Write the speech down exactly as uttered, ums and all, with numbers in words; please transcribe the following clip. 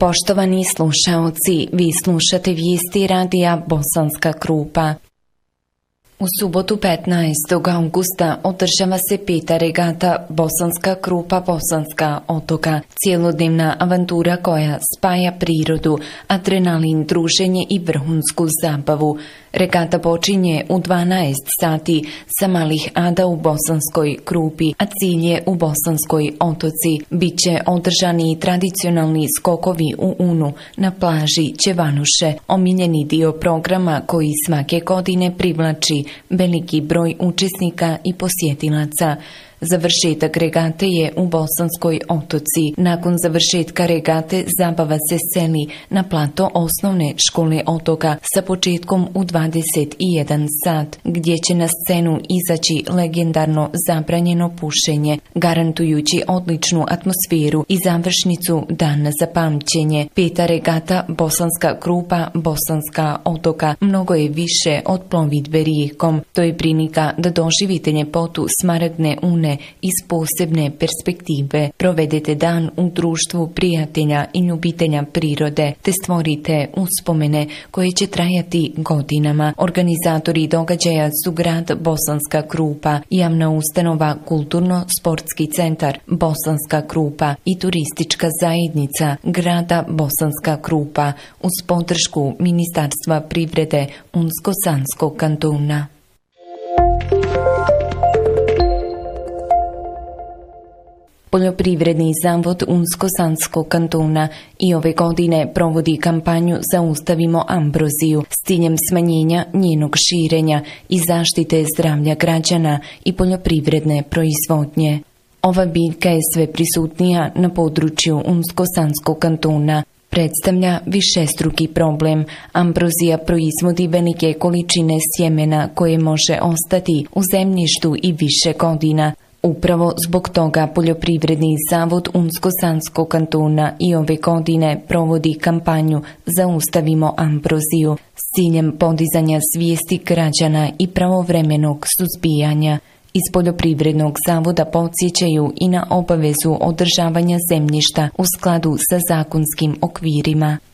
Poštovani slušaoci, vi slušate vijesti radija Bosanska Krupa. U subotu petnaestog augusta održava se peta regata Bosanska Krupa Bosanska otoka, cijelodnevna avantura koja spaja prirodu, adrenalin, druženje i vrhunsku zabavu. Regata počinje u dvanaest sati sa Malih Ada u Bosanskoj Krupi, a cilj je u Bosanskoj otoci. Biće održani i tradicionalni skokovi u Unu na plaži Ćevanuše, omiljeni dio programa koji svake godine privlači veliki broj učesnika i posjetilaca. Završetak regate je u Bosanskoj otoci. Nakon završetka regate zabava se seli na plato osnovne škole otoka sa početkom u dvadeset jedan sat, gdje će na scenu izaći legendarno zabranjeno pušenje, garantujući odličnu atmosferu i završnicu dana za pamćenje. Peta regata Bosanska Krupa Bosanska otoka mnogo je više od plovidbe rijekom. To je prilika da doživite ljepotu Smaragdne Une iz posebne perspektive. Provedete dan u društvu prijatelja i ljubitelja prirode, te stvorite uspomene koje će trajati godinama. Organizatori događaja su grad Bosanska Krupa, javna ustanova Kulturno-sportski centar Bosanska Krupa i turistička zajednica grada Bosanska Krupa uz podršku Ministarstva privrede Unsko-Sanskog kantona. Poljoprivredni zavod Unsko-Sanskog kantona i ove godine provodi kampanju Zaustavimo ambroziju s ciljem smanjenja njenog širenja i zaštite zdravlja građana i poljoprivredne proizvodnje. Ova biljka je sve prisutnija na području Unsko-Sanskog kantona. Predstavlja višestruki problem. Ambrozija proizvodi velike količine sjemena koje može ostati u zemljištu i više godina. Upravo zbog toga Poljoprivredni zavod Unsko-Sanskog kantona i ove godine provodi kampanju Zaustavimo ambroziju s ciljem podizanja svijesti građana i pravovremenog suzbijanja. Iz Poljoprivrednog zavoda podsjećaju i na obavezu održavanja zemljišta u skladu sa zakonskim okvirima.